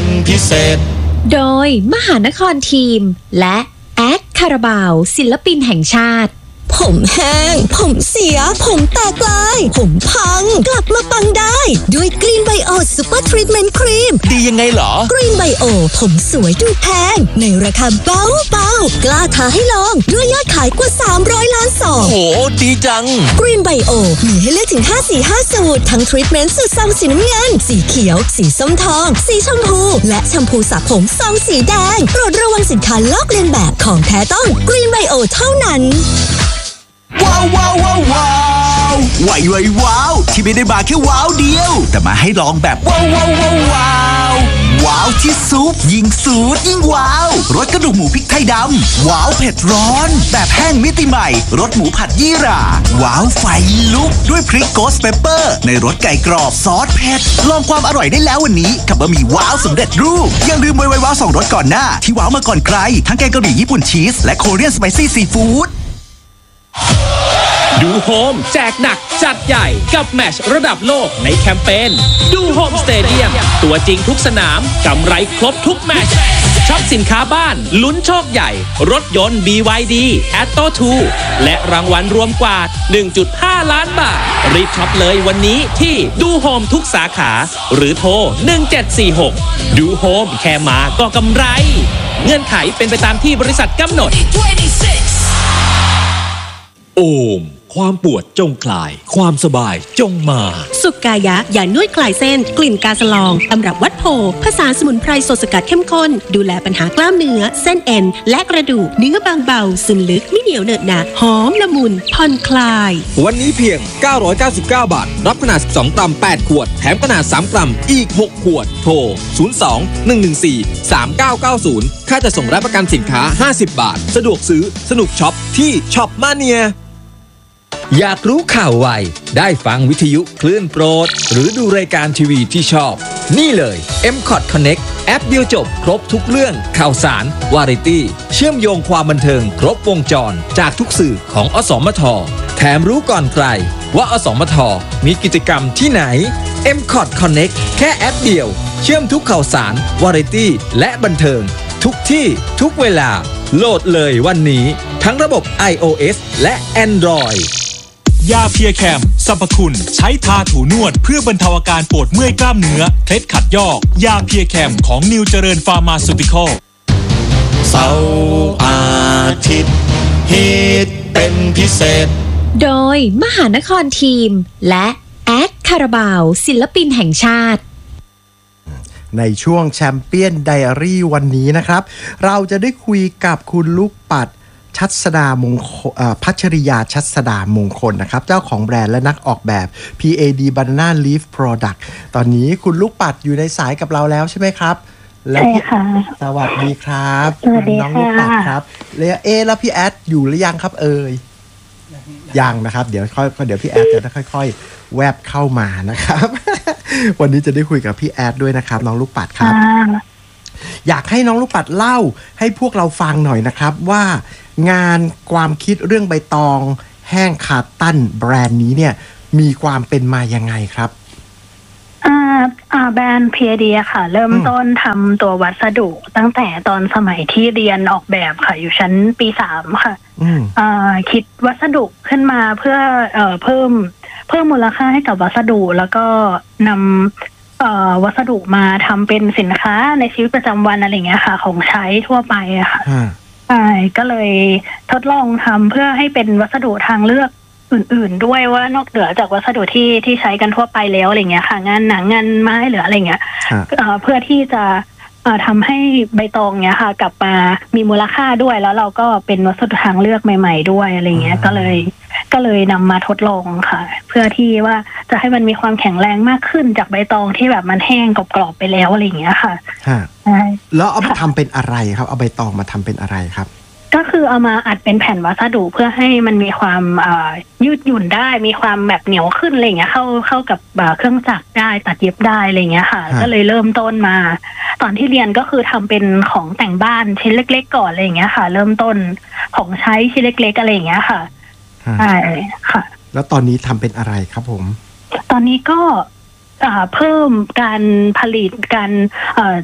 พิเศษโดยมหานครทีมและแอดคาราบาวศิลปินแห่งชาติผมแห้งผมเสียผมแตกลายผมพังกลับมาปังได้ด้วยกรีนไบโอซูเปอร์ทรีทเมนต์ครีมดียังไงเหรอกรีนไบโอผมสวยดูแพงในราคาเบากล้าท้าให้ลองด้วยยอดขายกว่า300 ล้านซองโอ้โหดีจังกรีนไบโอมีให้เลือกถึง5 สูตรทั้งทรีทเมนต์สูตรซองสีน้ำเงินสีเขียวสีส้มทองสีชมพูและแชมพูสระผมซองสีแดงโปรดระวังสินค้าลอกเลียนแบบของแท้ต้องกรีนไบโอเท่านั้นว้าวว้าวว้าวว้าวว้าวที่ไม่ได้มาแค่ว้าวเดียวแต่มาให้ลองแบบว้าวว้าวว้าวว้าวที่ซุปยิ่งสูตรยิ่งว้าวรสกระดูกหมูพริกไทยดำว้าวเผ็ดร้อนแบบแห้งมิติใหม่รสหมูผัดยี่หร่าว้าวไฟลุกด้วยพริกโกสเปปเปอร์ในรสไก่กรอบซอสเผ็ดลองความอร่อยได้แล้ววันนี้กับบะหมี่ว้าวสำเร็จรูปยังลืมไว้ว้าว2 รสก่อนหน้าที่ว้าวมาก่อนใครทั้งแกงกะหรี่ญี่ปุ่นชีสและโคเรียนสไปซี่ซีฟู้ดดูโฮมแจกหนักจัดใหญ่กับแมตช์ระดับโลกในแคมเปญดูโฮมสเตเดียมตัวจริงทุกสนามกำไรครบทุกแมตช์ช็อปสินค้าบ้านลุ้นโชคใหญ่รถยนต์ BYD Atto 2และรางวัลรวมกว่า 1.5 ล้านบาทรีบช็อปเลยวันนี้ที่ดูโฮมทุกสาขาหรือโทร1746ดูโฮมแค่มาก็กำไรเงื่อนไขเป็นไปตามที่บริษัทกำหนดโอมความปวดจงคลายความสบายจงมาสุกายะยานวดคลายเส้นกลิ่นกาสลองตำรับวัดโพผสานสมุนไพรสดสกัดเข้มข้นดูแลปัญหากล้ามเนื้อเส้นเอ็นและกระดูกเนื้อบางเบาซึมลึกไม่เหนียวเหนอะหนะหอมละมุนผ่อนคลายวันนี้เพียง999 บาทรับขนาด12 กรัม8 ขวดแถมขนาด3 กรัมอีก6 ขวดโทร02-114-3990ค่าจะส่งและประกันสินค้า50 บาทสะดวกซื้อสนุกช็อปที่ช็อปมาเนียอยากรู้ข่าวไวได้ฟังวิทยุคลื่นโปรดหรือดูรายการทีวีที่ชอบนี่เลย MCOT Connect แอปเดียวจบครบทุกเรื่องข่าวสารวาไรตี้เชื่อมโยงความบันเทิงครบวงจรจากทุกสื่อของอสมทแถมรู้ก่อนใครว่าอสมทมีกิจกรรมที่ไหน MCOT Connect แค่แอปเดียวเชื่อมทุกข่าวสารวาไรตี้และบันเทิงทุกที่ทุกเวลาโหลดเลยวันนี้ทั้งระบบ iOS และ Android ยาเพียแคมสรรพคุณใช้ทาถูนวดเพื่อบรรเทาอาการปวดเมื่อยกล้ามเนื้อเคล็ดขัดยอกยาเพียแคมของนิวเจริญฟาร์มาซูติคอลเสาร์อาทิตย์ฮิตเป็นพิเศษโดยมหานครทีมและแอดคาราบาวศิลปินแห่งชาติในช่วงแชมเปี้ยนไดอารี่วันนี้นะครับเราจะได้คุยกับคุณลูกปัดชัชดามงคลพัชริยาชัชดามงคลนะครับเจ้าของแบรนด์และนักออกแบบ PAD Banana Leaf Product ตอนนี้คุณลูกปัดอยู่ในสายกับเราแล้วใช่ไหมครับใช่ค่ะสวัสดีครับสวัสดีค่ะน้องลูกปัดครับแล้วพี่แอดอยู่หรือยังครับยังนะครับเดี๋ยวพี่แอดจะค่อยๆแวบเข้ามานะครับ วันนี้จะได้คุยกับพี่แอดด้วยนะครับน้องลูกปัดครับอยากให้น้องลูกปัดเล่าให้พวกเราฟังหน่อยนะครับว่างานความคิดเรื่องใบตองแห้งคาร์ตันแบรนด์นี้เนี่ยมีความเป็นมายังไงครับแบรนด์ PAD ค่ะเริ่มต้นทำตัววัสดุตั้งแต่ตอนสมัยที่เรียนออกแบบค่ะอยู่ชั้นปี 3ค่ะคิดวัสดุขึ้นมาเพื่อเพิ่มมูลค่าให้กับวัสดุแล้วก็นำวัสดุมาทำเป็นสินค้าในชีวิตประจำวันอะไรเงี้ยค่ะของใช้ทั่วไปอะค่ะใช่ก็เลยทดลองทำเพื่อให้เป็นวัสดุทางเลือกอื่นๆด้วยว่านอกเหนือจากวัสดุที่ใช้กันทั่วไปแล้วอะไรเงี้ยค่ะงานหนังงานไม้หรืออะไรเงี้ยเพื่อที่จะทำให้ใบตองเนี้ยค่ะกลับมามีมูลค่าด้วยแล้วเราก็เป็นวัสดุทางเลือกใหม่ๆด้วยอะไรเงี้ยก็เลยนำมาทดลองค่ะเพื่อที่ว่าจะให้มันมีความแข็งแรงมากขึ้นจากใบตองที่แบบมันแห้งกรอบๆไปแล้วอะไรเงี้ยค่ะใช่แล้วเอามาทำเป็นอะไรครับเอาใบตองมาทำเป็นอะไรครับก็คือเอามาอัดเป็นแผ่นวัสดุเพื่อให้มันมีความยืดหยุ่นได้มีความแบบเหนียวขึ้นอะไรเงี้ยเข้ากับเครื่องจักรได้ตัดเย็บได้อะไรเงี้ยค่ะก็เลยเริ่มต้นมาตอนที่เรียนก็คือทำเป็นของแต่งบ้านชิ้นเล็กๆก่อนอะไรเงี้ยค่ะเริ่มต้นของใช้ชิ้นเล็กๆอะไรเงี้ยค่ะใช่ค่ะแล้วตอนนี้ทำเป็นอะไรครับผมตอนนี้ก็เพิ่มการผลิตการ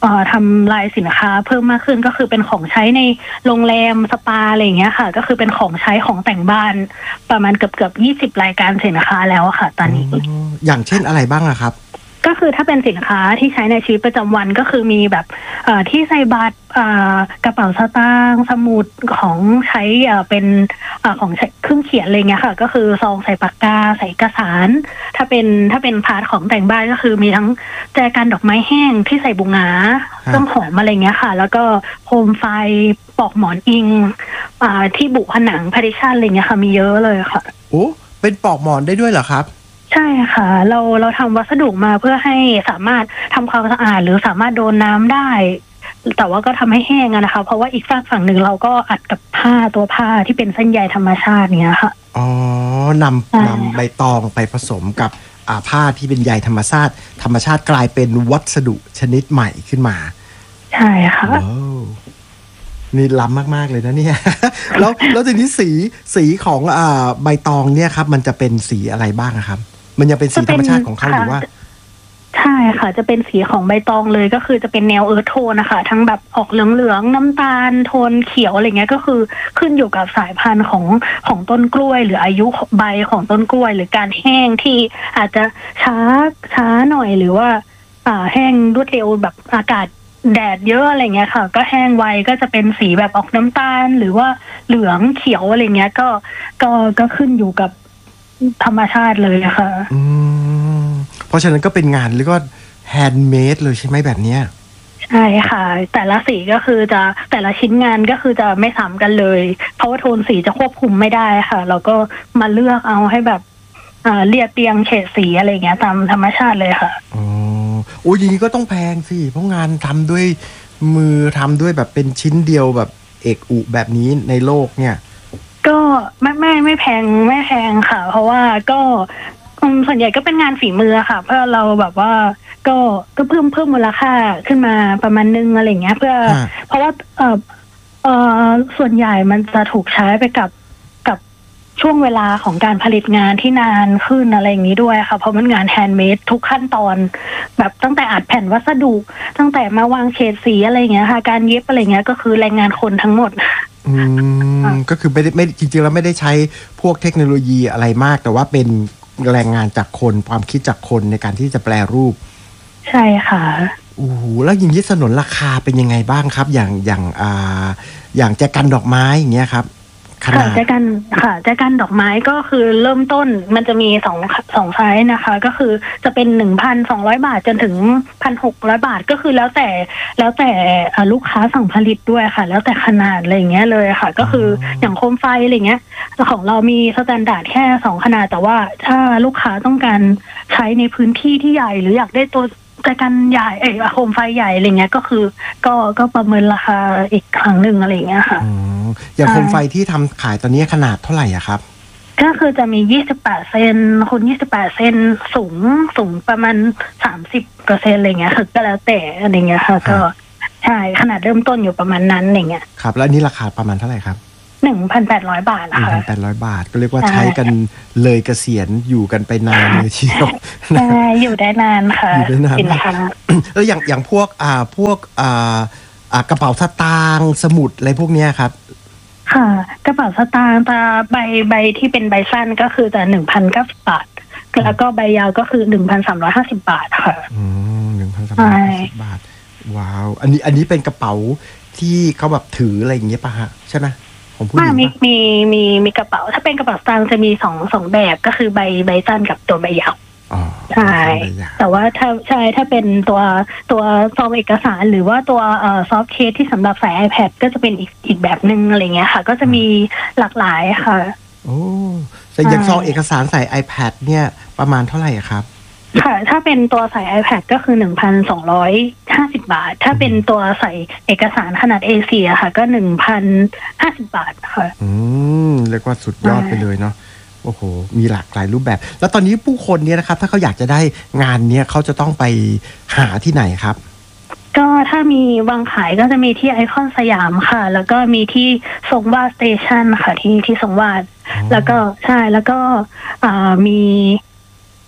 ทำลายสินค้าเพิ่มมากขึ้นก็คือเป็นของใช้ในโรงแรมสปาอะไรอย่างเงี้ยค่ะก็คือเป็นของใช้ของแต่งบ้านประมาณเกือบ20รายการสินค้าแล้วค่ะตอนนี้อย่างเช่นอะไรบ้างอะครับก็คือถ้าเป็นสินค้าที่ใช้ในชีวิตประจำวันก็คือมีแบบที่ใส่บัตรกระเป๋าสตางค์สมุดของใช้เป็นของเครื่องเขียนอะไรเงี้ยค่ะก็คือซองใส่ปากกาใส่เอกสารถ้าเป็นพาร์ทของแต่งบ้านก็คือมีทั้งแจกันดอกไม้แห้งที่ใส่บุหงาเครื่องหอมอะไรเงี้ยค่ะแล้วก็โคมไฟปลอกหมอนอิงที่บุผนังพาร์ติชันอะไรเงี้ยค่ะมีเยอะเลยค่ะโอ้เป็นปลอกหมอนได้ด้วยเหรอครับใช่ค่ะเราทำวัสดุมาเพื่อให้สามารถทำความสะอาดหรือสามารถโดนน้ำได้แต่ว่าก็ทำให้แห้งนะคะเพราะว่าอีกฝั่งหนึ่งเราก็อัดกับตัวผ้าที่เป็นเส้นใยธรรมชาติเนี้ยค่ะอ๋อนำใบตองไปผสมกับผ้าที่เป็นใยธรรมชาติกลายเป็นวัสดุชนิดใหม่ขึ้นมาใช่ค่ะนี่ล้ำมากๆเลยนะเนี่ย แล้วทีนี้สีของใบตองเนี่ยครับมันจะเป็นสีอะไรบ้างครับมันยังเป็นสีธรรมชาติของเขาหรือว่าใช่ค่ะจะเป็นสีของใบตองเลยก็คือจะเป็นแนวเอิร์ธโทนนะคะทั้งแบบออกเหลืองๆน้ำตาลโทนเขียวอะไรเงี้ยก็คือขึ้นอยู่กับสายพันธุ์ของต้นกล้วยหรืออายุใบของต้นกล้วยหรือการแห้งที่อาจจะช้าหน่อยหรือว่าแห้งรวดเร็วแบบอากาศแดดเยอะอะไรเงี้ยค่ะก็แห้งไวก็จะเป็นสีแบบออกน้ำตาลหรือว่าเหลืองเขียวอะไรเงี้ยก็ขึ้นอยู่กับธรรมชาติเลยค่ะเพราะฉะนั้นก็เป็นงานหรือก็แฮนด์เมดเลยใช่ไหมแบบเนี้ยใช่ค่ะแต่ละสีก็คือจะแต่ละชิ้นงานก็คือจะไม่ซ้ำกันเลยเพราะว่าโทนสีจะควบคุมไม่ได้ค่ะเราก็มาเลือกเอาให้แบบเรียบเรียงเฉดสีอะไรเงี้ยตามธรรมชาติเลยค่ะโอ้ยอย่างนี้ก็ต้องแพงสิเพราะงานทำด้วยมือทำด้วยแบบเป็นชิ้นเดียวแบบเอกอุแบบนี้ในโลกเนี่ยก็ไม่แพงค่ะเพราะว่าก็ส่วนใหญ่ก็เป็นงานฝีมือค่ะเพื่อเราแบบว่าก็เพิ่มมูลค่าขึ้นมาประมาณนึงอะไรเงี้ยเพราะว่าส่วนใหญ่มันจะถูกใช้ไปกับช่วงเวลาของการผลิตงานที่นานขึ้นอะไรอย่างนี้ด้วยค่ะเพราะมันงานแฮนด์เมดทุกขั้นตอนแบบตั้งแต่อัดแผ่นวัสดุตั้งแต่มาวางเฉดสีอะไรเงี้ยค่ะการเย็บอะไรเงี้ยก็คือแรงงานคนทั้งหมดก็คือไม่จริงๆแล้วไม่ได้ใช้พวกเทคโนโลยีอะไรมากแต่ว่าเป็นแรงงานจากคนความคิดจากคนในการที่จะแปลรูปใช่ค่ะโอ้โหแล้วอย่างนี้สนนราคาเป็นยังไงบ้างครับอย่างแจกันดอกไม้อย่างเงี้ยครับค่ะแจกันดอกไม้ก็คือเริ่มต้นมันจะมีสองไซส์นะคะก็คือจะเป็น 1,200 บาทจนถึง 1,600 บาทก็คือแล้วแต่ลูกค้าสั่งผลิตด้วยค่ะแล้วแต่ขนาดอะไรอย่างเงี้ยเลยค่ะก็คืออย่างโคมไฟอะไรเงี้ยของเรามีสแตนดาร์ดแค่2ขนาดแต่ว่าถ้าลูกค้าต้องการใช้ในพื้นที่ที่ใหญ่หรืออยากได้ตัวแจกันใหญ่โคมไฟใหญ่อะไรเงี้ยก็คือก็ประเมินราคาอีกครั้งหนึ่งอะไรเงี้ยค่ะอย่างโคมไฟที่ทำขายตอนนี้ขนาดเท่าไหร่อะครับก็คือจะมี28เซนคูณ28เซนสูงประมาณ30%อะไรเงี้ยคือก็แล้วแต่อะไรเงี้ยค่ะก็ใช่ขนาดเริ่มต้นอยู่ประมาณนั้นอะไรเงี้ยครับแล้วนี่ราคาประมาณเท่าไหร่ครับ 1,800 บาทค่ะ 1,800 บาทก็เรียกว่าใช้กันเลยเกษียณอยู่กันไปนานเลยทีเดียวใช่อยู่ได้นานค่ะอยู่ได้นานแล้วอย่างพวกกระเป๋าสตางค์สมุดอะไรพวกเนี้ยครับค่ะกระเป๋าสตางค์ใบที่เป็นใบสั้นก็คือจะ 1,090 บาทแล้วก็ใบยาวก็คือ 1,350 บาทค่ะ 1,350 บาทว้าวอันนี้เป็นกระเป๋าที่เขาแบบถืออะไรอย่างเงี้ยป่ะฮะใช่ไหมมีกระเป๋าถ้าเป็นกระเป๋าสตางค์จะมีสองแบบก็คือใบสั้นกับตัวใบยาวใช่แต่ว่าถ้าเป็นตัวซองเอกสารหรือว่าตัวซอฟต์เคสที่สำหรับใส่ iPad ก็จะเป็นอีกแบบนึงอะไรเงี้ยค่ะก็จะมีหลากหลายค่ะโอ้แต่อย่างซองเอกสารใส่ iPad เนี่ยประมาณเท่าไหร่ครับค่ะถ้าเป็นตัวใส่ iPad ก็คือ 1,250 บาทถ้าเป็นตัวใส่เอกสารขนาด A4 ค่ะก็ 1,050 บาทค่ะเรียกว่าสุดยอดไปเลยเนาะโอ้โหมีหลากหลายรูปแบบแล้วตอนนี้ผู้คนเนี่ยนะครับถ้าเขาอยากจะได้งานเนี้ยเขาจะต้องไปหาที่ไหนครับก็ถ้ามีวางขายก็จะมีที่ไอคอนสยามค่ะแล้วก็มีที่ทรงวาดสเตชันค่ะที่ทรงวาดแล้วก็ใช่แล้วก็มี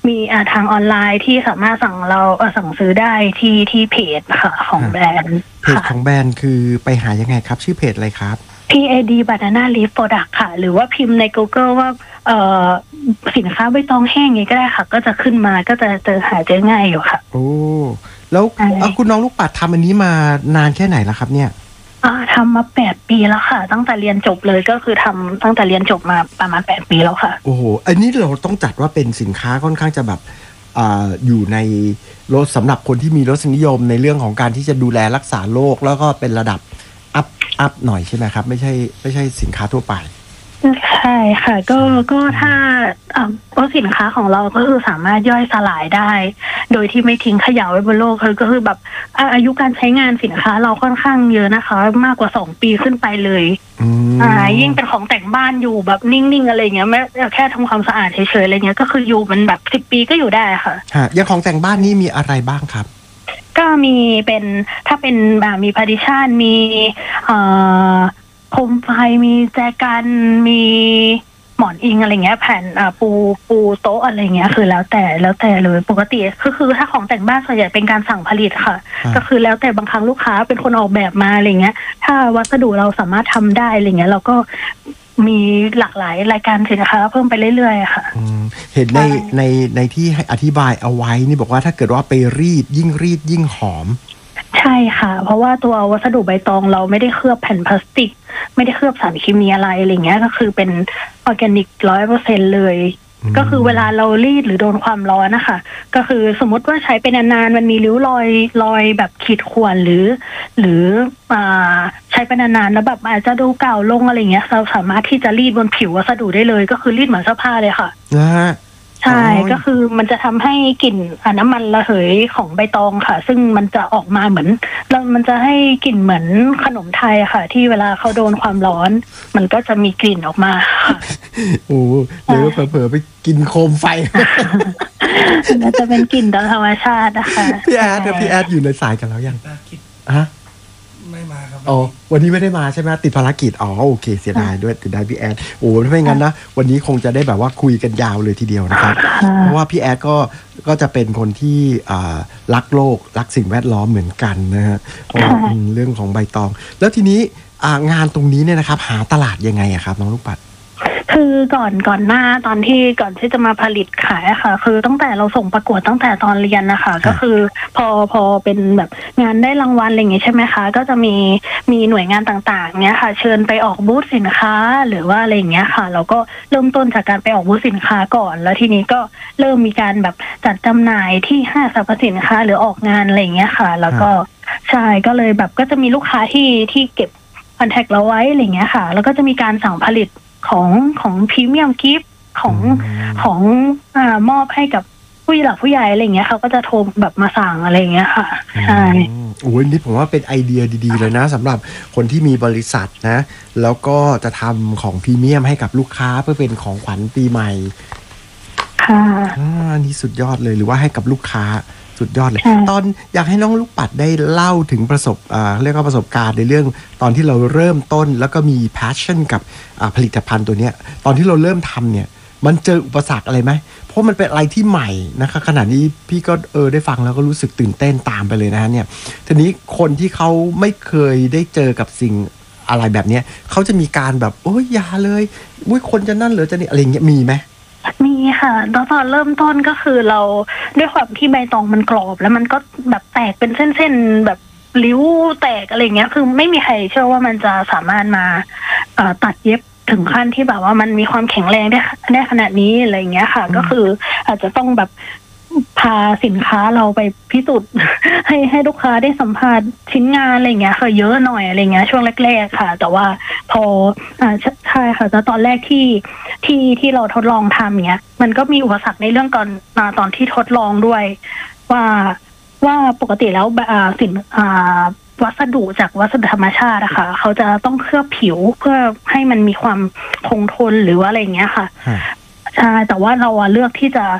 มีทางออนไลน์ที่สามารถสั่งซื้อได้ที่เพจค่ะของแบรนด์เพจของแบรนด์คือไปหายังไงครับชื่อเพจอะไรครับ PAD Banana Leaf Product ค่ะหรือว่าพิมพ์ใน Google ว่าสินค้าใบตองแห้งนี้ก็ได้ค่ะก็จะขึ้นมาก็จะหาเจอง่ายอยู่ค่ะโอ้แล้วคุณน้องลูกปัดทำอันนี้มานานแค่ไหนแล้วครับเนี่ยทำมา8 ปีแล้วค่ะตั้งแต่เรียนจบเลยก็คือทำตั้งแต่เรียนจบมาประมาณ8 ปีแล้วค่ะโอ้โหอันนี้เราต้องจัดว่าเป็นสินค้าค่อนข้างจะแบบอยู่ในรสสำหรับคนที่มีรสนิยมในเรื่องของการที่จะดูแลรักษาโรคแล้วก็เป็นระดับอัพหน่อยใช่ไหมครับไม่ใช่สินค้าทั่วไปใช่ค่ะก็ถ้าสินค้าของเราก็คือสามารถย่อยสลายได้โดยที่ไม่ทิ้งขยะไว้บนโลกก็คือแบบอายุการใช้งานสินค้าเราค่อนข้างเยอะนะคะมากกว่า2 ปีขึ้นไปเลยยิ่งเป็นของแต่งบ้านอยู่แบบนิ่งๆอะไรเงี้ยไม่แค่ทำความสะอาดเฉยๆอะไรเงี้ยก็คืออยู่มันแบบ10 ปีก็อยู่ได้ค่ะอย่างของแต่งบ้านนี่มีอะไรบ้างครับก็มีเป็นถ้าเป็นมีพาร์ติชันมีโคมไฟมีแจกันมีหมอนอิงอะไรเงี้ยแผ่นปูโต๊ะอะไรเงี้ยคือแล้วแต่เลยปกติก็คือถ้าของแต่งบ้านส่วนใหญ่เป็นการสั่งผลิตค่ะก็คือแล้วแต่บางครั้งลูกค้าเป็นคนออกแบบมาอะไรเงี้ยถ้าวัสดุเราสามารถทำได้อะไรเงี้ยเราก็มีหลากหลายรายการสินค้าเพิ่มไปเรื่อยๆค่ะเห็นในที่ให้อธิบายเอาไว้นี่บอกว่าถ้าเกิดว่าไปรีดยิ่งหอมใช่ค่ะเพราะว่าตัววัสดุใบตองเราไม่ได้เคลือบแผ่นพลาสติกไม่ได้เคลือบสารเคมีอะไรเงี้ยก็คือเป็นออร์แกนิก 100% เลยก็คือเวลาเรารีดหรือโดนความร้อนนะคะก็คือสมมติว่าใช้เป็นนานๆมันมีริ้วรอยแบบขีดข่วนหรือใช้เป็นนานๆแล้วแบบอาจจะดูเก่าลงอะไรเงี้ยเราสามารถที่จะรีดบนผิววัสดุได้เลยก็คือรีดเหมือนเสื้อผ้าเลยค่ะใช่ก็คือมันจะทำให้กลิ่นน้ำมันระเหยของใบตองค่ะซึ่งมันจะออกมาเหมือนมันจะให้กลิ่นเหมือนขนมไทยค่ะที่เวลาเขาโดนความร้อนมันก็จะมีกลิ่นออกมาค่ะโอ้เดี๋ยวเผลอไปกินโคมไฟมันจะเป็นกลิ่นธรรมชาตินะคะพี่แอดอยู่ในสายกันแล้วยังไม่มาครับอ๋อวันนี้ไม่ได้มาใช่ไหมติดภารกิจโอเคเสียดายด้วยติดได้พี่แอดโอ้ถ้าไม่งั้นนะวันนี้คงจะได้แบบว่าคุยกันยาวเลยทีเดียวนะครับเพราะว่าพี่แอดก็จะเป็นคนที่รักโลกรักสิ่งแวดล้อมเหมือนกันนะฮะเรื่องของใบตองแล้วทีนี้งานตรงนี้เนี่ยนะครับหาตลาดยังไงอะครับน้องลูกปัดคือก่อนหน้าก่อนที่จะมาผลิตขายค่ะคือตั้งแต่เราส่งประกวดตั้งแต่ตอนเรียนนะคะก็คือพอเป็นแบบงานได้รางวัลอะไรอย่างเงี้ยใช่ไหมคะก็จะมีหน่วยงานต่างๆเนี้ยค่ะเชิญไปออกบูธสินค้าหรือว่าอะไรอย่างเงี้ยค่ะเราก็เริ่มต้นจากการไปออกบูธสินค้าก่อนแล้วทีนี้ก็เริ่มมีการแบบจัดจำหน่ายที่ห้างสรรพสินค้าหรือออกงานอะไรอย่างเงี้ยค่ะแล้วก็ใช่ก็เลยแบบก็จะมีลูกค้าที่เก็บคอนแทคเราไว้อะไรอย่างเงี้ยค่ะแล้วก็จะมีการสั่งผลิตของพรีเมียมกิฟต์ของมอบให้กับผู้หลักผู้ใหญ่อะไรเงี้ยเขาก็จะโทรแบบมาสั่งอะไรเงี้ยค่ะใช่โอ้ยนี่ผมว่าเป็นไอเดียดีๆเลยนะสำหรับคนที่มีบริษัทนะแล้วก็จะทำของพรีเมียมให้กับลูกค้าเพื่อเป็นของขวัญปีใหม่ค่ะนี่สุดยอดเลยหรือว่าให้กับลูกค้าสุดยอดเลยตอนอยากให้น้องลูกปัดได้เล่าถึงเรียกว่าประสบการณ์ในเรื่องตอนที่เราเริ่มต้นแล้วก็มี passion กับผลิตภัณฑ์ตัวเนี้ยตอนที่เราเริ่มทำเนี่ยมันเจออุปสรรคอะไรไหมเพราะมันเป็นอะไรที่ใหม่นะคะขณะนี้พี่ก็ได้ฟังแล้วก็รู้สึกตื่นเต้นตามไปเลยนะฮะเนี่ยทีนี้คนที่เขาไม่เคยได้เจอกับสิ่งอะไรแบบนี้เขาจะมีการแบบโอ้ยอย่าเลยคนจะนั่นหรือจะนี่อะไรเงี้ยมีไหมมีค่ะตอนเริ่มต้นก็คือเราด้วยความที่ใบตองมันกรอบแล้วมันก็แบบแตกเป็นเส้นๆแบบริ้วแตกอะไรเงี้ยคือไม่มีใครเชื่อว่ามันจะสามารถมาตัดเย็บถึงขั้นที่แบบว่ามันมีความแข็งแรงได้ขนาดนี้อะไรเงี้ยค่ะก็คืออาจจะต้องแบบพาสินค้าเราไปพิสูจน์ให้ลูกค้าได้สัมผัสชิ้นงานอะไรเงี้ยค่ะเยอะหน่อยอะไรเงี้ยช่วงแรกๆค่ะแต่ว่าพอใช่ค่ะแต่ตอนแรกที่เราทดลองทำเนี้ยมันก็มีอุปสรรคในเรื่องตอนที่ทดลองด้วยว่าปกติแล้ววัสดุจากวัสดุธรรมชาติอะค่ะเขาจะต้องเคลือบผิวเพื่อให้มันมีความคงทนหรือว่าอะไรเงี้ยค่ะใช่แต่ว่าเราเลือกที่จะ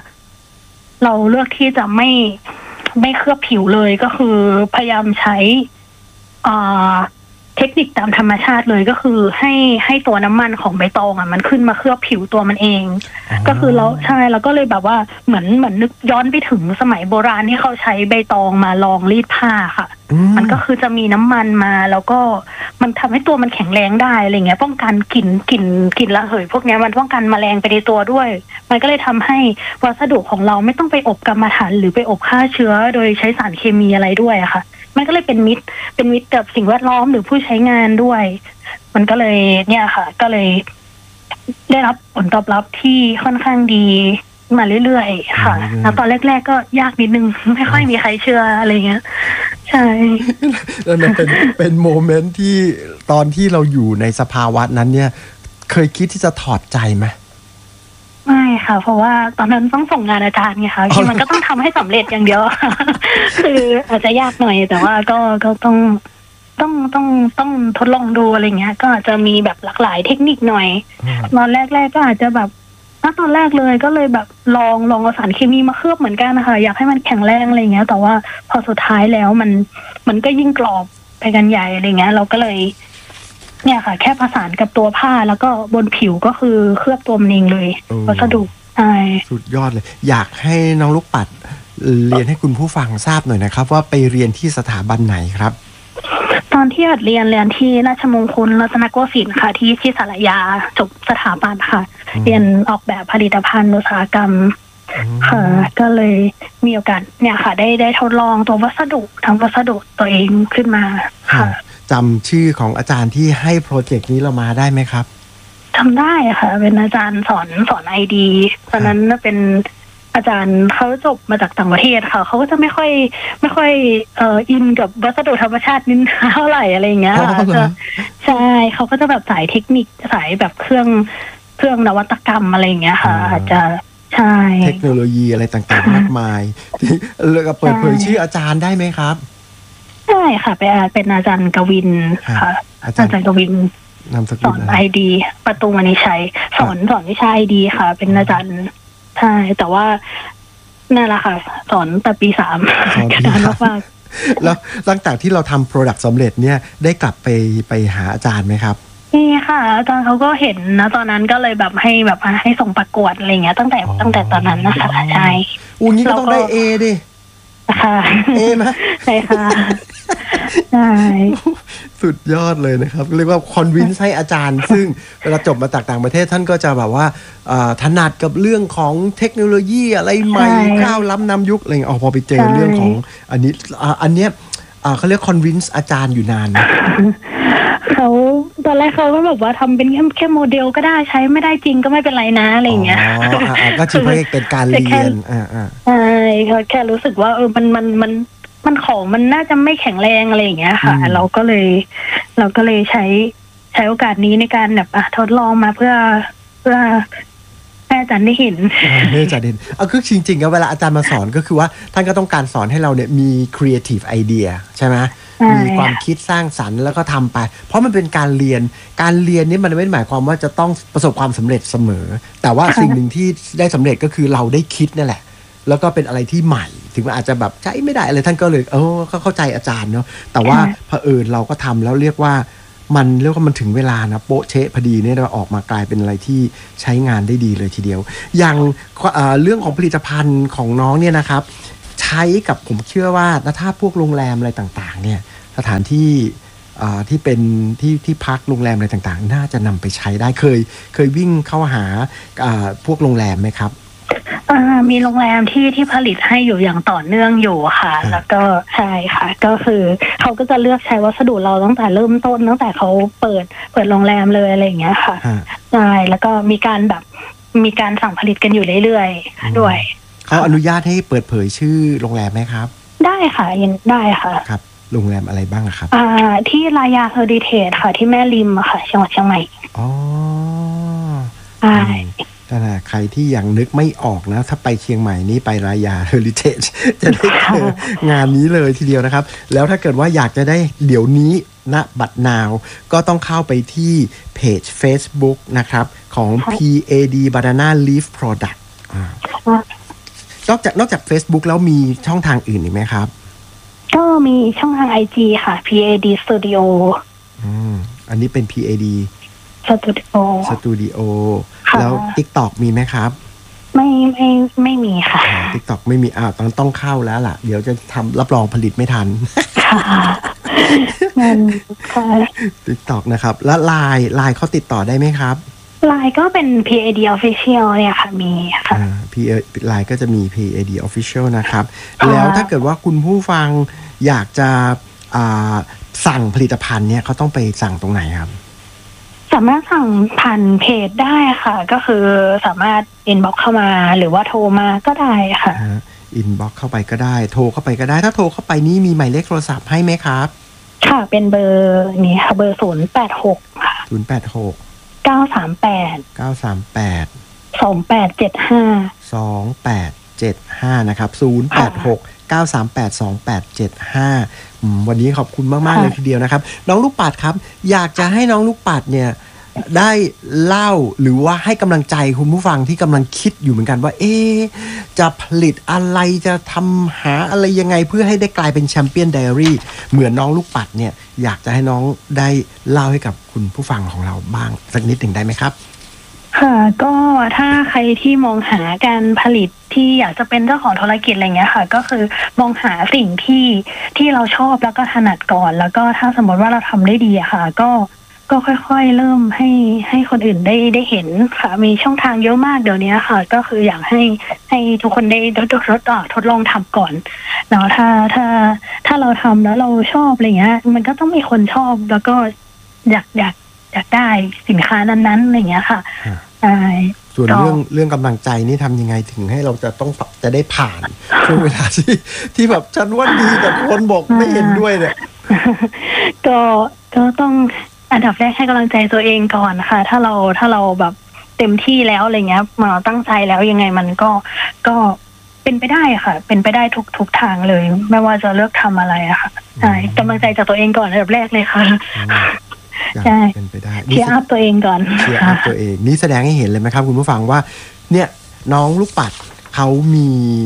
ไม่เคลือบผิวเลยก็คือพยายามใช้เทคนิคตามธรรมชาติเลยก็คือให้ตัวน้ำมันของใบตองอ่ะมันขึ้นมาเคลือบผิวตัวมันเองก็คือเราใช่แล้วก็เลยแบบว่าเหมือนนึกย้อนไปถึงสมัยโบราณที่เขาใช้ใบตองมาลองรีดผ้าค่ะมันก็คือจะมีน้ำมันมาแล้วก็มันทำให้ตัวมันแข็งแรงได้อะไรเงี้ยป้องกันกลิ่นระเหยพวกนี้มันป้องกันแมลงไปในตัวด้วยมันก็เลยทำให้วัสดุของเราไม่ต้องไปอบกรรมฐานหรือไปอบฆ่าเชื้อโดยใช้สารเคมีอะไรด้วยอะค่ะมันก็เลยเป็นมิตรกับสิ่งแวดล้อมหรือผู้ใช้งานด้วยมันก็เลยเนี่ยค่ะก็เลยได้รับผลตอบรับที่ค่อนข้างดีมาเรื่อยๆค่ะแล้วตอนแรกๆก็ยากนิดนึงไม่ค่อยมีใครเชื่ออะไรเงี้ยใช่แล้วนั่นเป็นโมเมนต์ที่ตอนที่เราอยู่ในสภาวะนั้นเนี่ยเคยคิดที่จะถอดใจไหมไม่ค่ะเพราะว่าตอนนั้นต้องส่งงานอาจารย์ไงคะที่มันก็ต้องทำให้สำเร็จอย่างเดียวคืออาจจะยากหน่อยแต่ว่าก็ต้องทดลองดูอะไรเงี้ยก็อาจจะมีแบบหลากหลายเทคนิคหน่อยตอนแรกๆก็อาจจะแบบตอนแรกเลยก็เลยแบบลองเอาสารเคมีมาเคลือบเหมือนกันนะคะอยากให้มันแข็งแรงอะไรเงี้ยแต่ว่าพอสุดท้ายแล้วมันก็ยิ่งกรอบไปกันใหญ่อะไรเงี้ยเราก็เลยเนี่ยค่ะแค่ผสานกับตัวผ้าแล้วก็บนผิวก็คือเคลือบตัวมันเองเลยวัสดุใช่สุดยอดเลยอยากให้น้องลูกปัดเรียนให้คุณผู้ฟังทราบหน่อยนะครับว่าไปเรียนที่สถาบันไหนครับตอนที่เรียนที่ราชมงคลรัตนโกสินทร์ค่ะที่สารยาจบสถาบันค่ะเรียนออกแบบผลิตภัณฑ์อุตสาหกรรมค่ะก็เลยมีโอกาสเนี่ยค่ะได้ทดลองตัววัสดุทำวัสดุตัวเองขึ้นมาค่ะจำชื่อของอาจารย์ที่ให้โปรเจกต์นี้เรามาได้ไหมครับทำได้ค่ะเป็นอาจารย์สอนIDตอนนั้นเป็นอาจารย์เขาจบมาจากต่างประเทศค่ะเขาก็จะไม่ค่อยอินกับวัสดุธรรมชาตินิดเท่าไหร่อะไรอย่างเงี้ยใช่เขาก็จะแบบสายเทคนิคสายแบบเครื่องนวัตกรรมอะไรอย่างเงี้ยค่ะอาจจะใช่เทคโนโลยีอะไรต่างๆมากมายแล้วก็เปิดเผยชื่ออาจารย์ได้ไหมครับใช่ค่ะเป็นอาจารย์กวินค่ะอาจารย์กวินสอนID ประตูมณีชัยสอนวิชาIDค่ะเป็นอาจารย์ใช่แต่ว่านั่นแหละค่ะสอนแต่ปี3กระดานมากแล้วหลังจากที่เราทำโปรดักต์สำเร็จเนี่ยได้กลับไปหาอาจารย์ไหมครับนี่ค่ะอาจารย์เขาก็เห็นนะตอนนั้นก็เลยแบบให้ส่งประกวดอะไรเงี้ยตั้งแต่ตอนนั้นนะคะใช่นี่ก็ต้องได้ A ดิค่ะ A ไหมใช่ค่ะใช่สุดยอดเลยนะครับเรียกว่าคอนวินส์ให้อาจารย์ซึ่งเวลาจบมาจากต่างประเทศท่านก็จะแบบว่าถนัดกับเรื่องของเทคโนโลยีอะไรใหม่ก้าวล้ำนำยุคอะไรพอไปเจอเรื่องของอันเนี้ยเขาเรียกคอนวินส์อาจารย์อยู่นานนะเขาตอนแรกเขาก็แบบว่าทำเป็นแค่โมเดลก็ได้ใช้ไม่ได้จริงก็ไม่เป็นไรนะอะไรอย่างเงี้ยก็ถือว่าเป็นการเรียนใช่เขาแค่รู้สึกว่ามันของมันน่าจะไม่แข็งแรงอะไรอย่างเงี้ยค่ะเราก็เลยใช้โอกาสนี้ในการแบบทดลองมาเพื่อให้อาจารย์ได้เห็นให้อาจารย์เห็นคือจริงๆเวลาอาจารย์มาสอนก็คือว่าท่านก็ต้องการสอนให้เราเนี่ยมี creative idea ใช่ไหมมีความคิดสร้างสรรค์แล้วก็ทำไปเพราะมันเป็นการเรียนนี่มันไม่ได้หมายความว่าจะต้องประสบความสำเร็จเสมอแต่ว่าสิ่งหนึ่งที่ได้สำเร็จก็คือเราได้คิดนั่นแหละแล้วก็เป็นอะไรที่ใหม่ถึงมันอาจจะแบบใช้ไม่ได้อะไรท่านก็เลยก็เข้าใจอาจารย์เนาะแต่ว่าเผอิญเราก็ทำแล้วเรียกว่ามันถึงเวลานะโป๊ะเชะพอดีเนี่ยออกมากลายเป็นอะไรที่ใช้งานได้ดีเลยทีเดียวอย่างเรื่องของผลิตภัณฑ์ของน้องเนี่ยนะครับใช้กับผมเชื่อว่าถ้าพวกโรงแรมอะไรต่างๆเนี่ยสถานที่ที่เป็นที่พักโรงแรมอะไรต่างๆน่าจะนำไปใช้ได้เคยวิ่งเข้าหาพวกโรงแรมไหมครับมีโรงแรมที่ผลิตให้อยู่อย่างต่อเนื่องอยู่ค่ะแล้วก็ใช่ค่ะก็คือเขาก็จะเลือกใช้วัสดุเราตั้งแต่เริ่มต้นตั้งแต่เขาเปิดโรงแรมเลยอะไรอย่างเงี้ยค่ะใช่แล้วก็มีการสั่งผลิตกันอยู่เรื่อยๆด้วยเขาอนุญาตให้เปิดเผยชื่อโรงแรมไหมครับได้ค่ะได้ค่ะครับโรงแรมอะไรบ้างครับที่รายาเฮอริเทจค่ะที่แม่ริมค่ะจังหวัดเชียงใหม่อ๋อใช่แต่ใครที่ยังนึกไม่ออกนะถ้าไปเชียงใหม่นี้ไปรายาเฮอริเทจจะได้เจองานนี้เลยทีเดียวนะครับแล้วถ้าเกิดว่าอยากจะได้เดี๋ยวนี้ณบัดนาวก็ต้องเข้าไปที่เพจ Facebook นะครับของ PAD Banana Leaf Product นอกจาก Facebook แล้วมีช่องทางอื่นอีกไหมครับก็มีช่องทาง IG ค่ะ PAD Studio อันนี้เป็น PAD สตูดิโอแล้ว TikTok มีไหมครับไม่มีค่ะ TikTok ไม่มีต้องเข้าแล้วล่ะเดี๋ยวจะทำรับรองผลิตไม่ทันงั้นค่ะ TikTok นะครับแล้วไลน์เขาติดต่อได้ไหมครับไลน์ก็เป็น PAD Official เนี่ยค่ะมีค่ะไลน์ก็จะมี PAD Official นะครับแล้วถ้าเกิดว่าคุณผู้ฟังอยากจะสั่งผลิตภัณฑ์เนี่ยเขาต้องไปสั่งตรงไหนครับสามารถสั่งผ่านเพจได้ค่ะก็คือสามารถ inbox เข้ามาหรือว่าโทรมาก็ได้ค่ะ inbox เข้าไปก็ได้โทรเข้าไปก็ได้ถ้าโทรเข้าไปนี่มีหมายเลขโทรศัพท์ให้ไหมครับค่ะเป็นเบอร์นี้ค่ะเบอร์086ค่ะ 086 938 2875นะครับ086 938 2875วันนี้ขอบคุณมากๆเลยทีเดียวนะครับน้องลูกปัดครับอยากจะให้น้องลูกปัดเนี่ยได้เล่าหรือว่าให้กำลังใจคุณผู้ฟังที่กำลังคิดอยู่เหมือนกันว่าจะผลิตอะไรจะทำหาอะไรยังไงเพื่อให้ได้กลายเป็นแชมเปี้ยนไดอารี่เหมือนน้องลูกปัดเนี่ยอยากจะให้น้องได้เล่าให้กับคุณผู้ฟังของเราบ้างสักนิดหนึ่งได้ไหมครับค่ะก็ถ้าใครที่มองหาการผลิตที่อยากจะเป็นเจ้าของธุรกิจอะไรเงี้ยค่ะก็คือมองหาสิ่งที่เราชอบแล้วก็ถนัดก่อนแล้วก็ถ้าสมมติว่าเราทำได้ดีอะค่ะก็ค่อยๆเริ่มให้คนอื่นได้เห็นค่ะมีช่องทางเยอะมากเดี๋ยวนี้ค่ะก็คืออยากให้ทุกคนได้ทดลองทำก่อนเนาะถ้าเราทำแล้วเราชอบอะไรเงี้ยมันก็ต้องมีคนชอบแล้วก็อยากได้สินค้านั้นๆอะไรเงี้ยค่ะใช่ส่วนเรื่องกำลังใจนี่ทำยังไงถึงให้เราจะได้ผ่านช่วงเวลาที่แบบฉันว่าดีแต่คนบอกไม่เห็นด้วยเนี่ยก็ต้องอันดับแรกให้กำลังใจตัวเองก่อนค่ะถ้าเราแบบเต็มที่แล้วอะไรเงี้ยมาตั้งใจแล้วยังไงมันก็เป็นไปได้ค่ะเป็นไปได้ทุกทางเลยไม่ว่าจะเลือกทำอะไรอะค่ะใช่กำลังใจจากตัวเองก่อนอันดับแรกเลยค่ะใช่เป็นไปได้เชียร์อัพตัวเองก่อนเชียร์อัพตัวเองนี่แสดงให้เห็นเลยไหมครับคุณผู้ฟังว่าเนี่ยน้องลูกปัดเขามี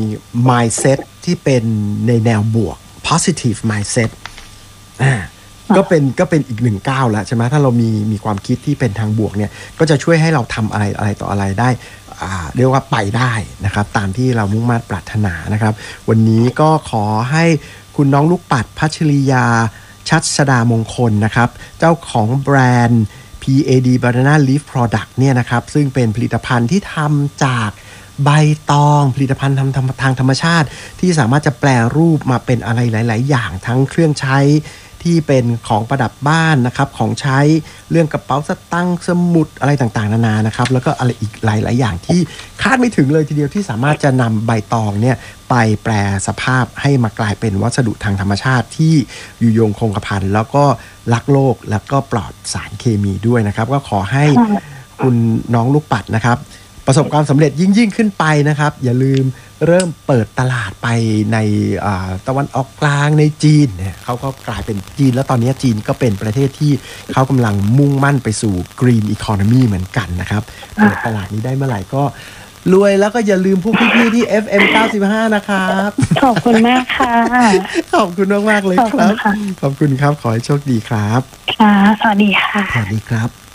mindset ที่เป็นในแนวบวก positive mindset ก็เป็นอีกหนึ่งก้าวแล้วใช่ไหมถ้าเรามีความคิดที่เป็นทางบวกเนี่ยก็จะช่วยให้เราทำอะไรต่ออะไรได้เรียกว่าไปได้นะครับตามที่เรามุ่งมั่นปรารถนานะครับวันนี้ก็ขอให้คุณน้องลูกปัดพัชริยาชัชดามงคลนะครับเจ้าของแบรนด์ PAD Banana Leaf Product เนี่ยนะครับซึ่งเป็นผลิตภัณฑ์ที่ทำจากใบตองผลิตภัณฑ์ทางธรรมชาติที่สามารถจะแปลรูปมาเป็นอะไรหลายๆอย่างทั้งเครื่องใช้ที่เป็นของประดับบ้านนะครับของใช้เรื่องกระเป๋าสตางค์สมุดอะไรต่างๆนานานะครับแล้วก็อะไรอีกหลายๆอย่างที่คาดไม่ถึงเลยทีเดียวที่สามารถจะนำใบตองเนี่ยไปแปลสภาพให้มากลายเป็นวัสดุทางธรรมชาติที่อยู่ยงคงกระพันแล้วก็รักโลกแล้วก็ปลอดสารเคมีด้วยนะครับก็ขอให้คุณน้องลูกปัดนะครับประสบความสำเร็จยิ่งขึ้นไปนะครับอย่าลืมเริ่มเปิดตลาดไปในตะวันออกกลางในจีนเนี่ยเขาก็กลายเป็นจีนแล้วตอนนี้จีนก็เป็นประเทศที่เขากำลังมุ่งมั่นไปสู่ Green Economy เหมือนกันนะครับเปิดตลาดนี้ได้เมื่อไหร่ก็รวยแล้วก็อย่าลืมพวกพี่ๆที่ FM 95นะครับขอบคุณมากค่ะขอบคุณมากๆเลยครับขอบคุณครับขอให้โชคดีครับค่ะสวัสดีค่ะสวัสดีครับ